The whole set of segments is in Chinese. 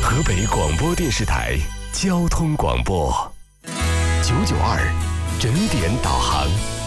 河北广播电视台交通广播992整点导航。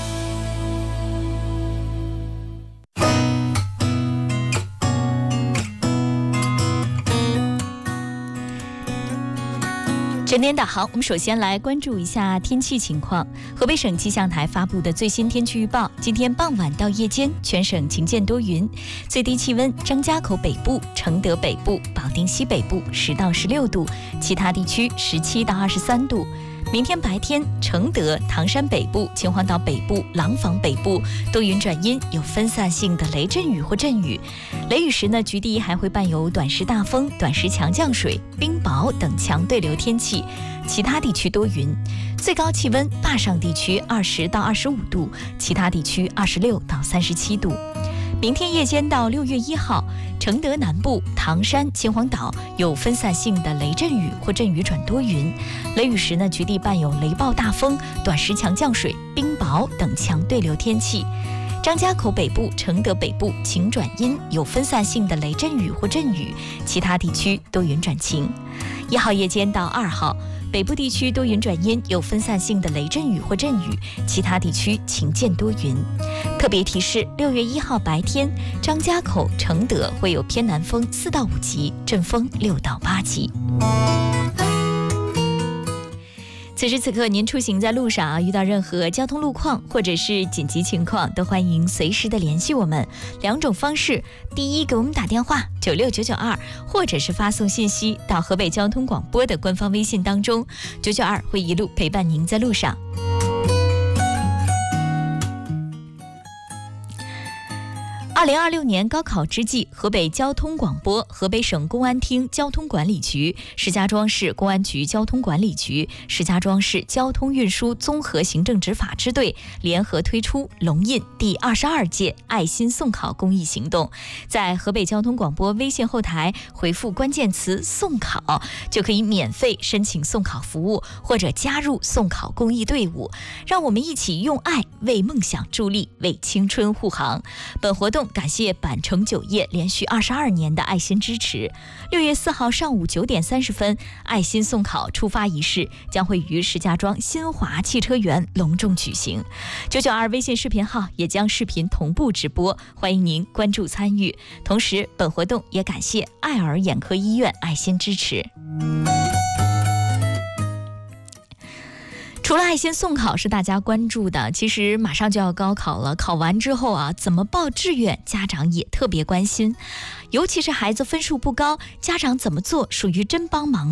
整点导航，我们首先来关注一下天气情况。河北省气象台发布的最新天气预报，今天傍晚到夜间，全省晴间多云，最低气温张家口北部、承德北部、保定西北部10到16度，其他地区17到23度。明天白天，承德、唐山北部、秦皇岛北部、廊坊北部多云转阴，有分散性的雷阵雨或阵雨。雷雨时呢，局地还会伴有短时大风、短时强降水、冰雹等强对流天气。其他地区多云，最高气温坝上地区20到25度，其他地区26到37度。明天夜间到6月1号，承德南部、唐山、秦皇岛有分散性的雷阵雨或阵雨转多云，雷雨时呢，局地伴有雷暴大风、短时强降水、冰雹等强对流天气。张家口北部、承德北部晴转阴，有分散性的雷阵雨或阵雨，其他地区多云转晴。1号夜间到2号，北部地区多云转阴，有分散性的雷阵雨或阵雨，其他地区晴间多云。特别提示：6月1号白天，张家口、承德会有偏南风4到5级，阵风6到8级。此时此刻，您出行在路上遇到任何交通路况或者是紧急情况，都欢迎随时的联系我们。2种方式：第一，给我们打电话96992，或者是发送信息到河北交通广播的官方微信当中，992会一路陪伴您在路上。2026年高考之际，河北交通广播、河北省公安厅交通管理局、石家庄市公安局交通管理局、石家庄市交通运输综合行政执法支队联合推出龙印第22届爱心送考公益行动。在河北交通广播微信后台回复关键词送考，就可以免费申请送考服务，或者加入送考公益队伍。让我们一起用爱为梦想助力，为青春护航。本活动感谢板城酒业连续22年的爱心支持。6月4号上午9点30分，爱心送考出发仪式将会于石家庄新华汽车园隆重举行。992微信视频号也将视频同步直播，欢迎您关注参与。同时，本活动也感谢爱尔眼科医院爱心支持。除了爱心送考是大家关注的，其实马上就要高考了，考完之后怎么报志愿，家长也特别关心。尤其是孩子分数不高，家长怎么做属于真帮忙。